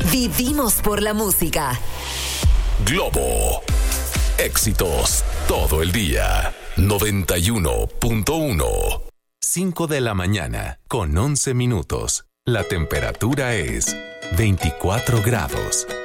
Vivimos por la música. Globo. Éxitos todo el día. 91.1. 5 de la mañana con 11 minutos. La temperatura es 24 grados.